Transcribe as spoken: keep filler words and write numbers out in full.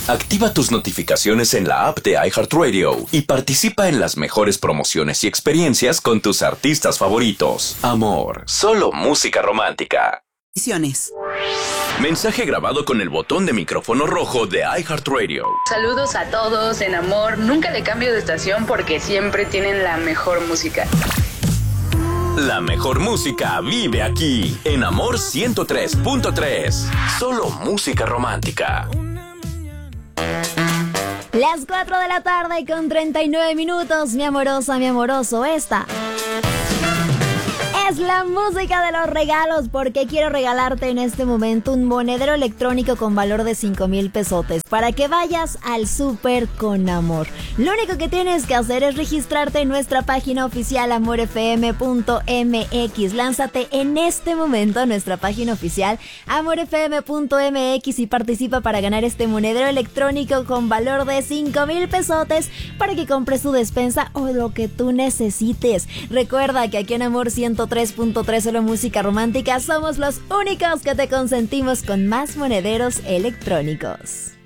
Activa tus notificaciones en la app de iHeartRadio y participa en las mejores promociones y experiencias con tus artistas favoritos. Amor, solo música romántica. Mensaje grabado con el botón de micrófono rojo de iHeartRadio. Saludos a todos en Amor. Nunca le cambio de estación porque siempre tienen la mejor música. La mejor música vive aquí, en Amor ciento tres punto tres. Solo música romántica. Las cuatro de la tarde con treinta y nueve minutos, mi amorosa, mi amoroso, esta es la música de los regalos, porque quiero regalarte en este momento un monedero electrónico con valor de cinco mil pesotes para que vayas al súper con amor. Lo único que tienes que hacer es registrarte en nuestra página oficial amor f m punto m x. Lánzate en este momento a nuestra página oficial amor f m punto m x y participa para ganar este monedero electrónico con valor de cinco mil pesotes para que compres tu despensa o lo que tú necesites. Recuerda que aquí en Amor ciento tres punto tres, solo música romántica, somos los únicos que te consentimos con más monederos electrónicos.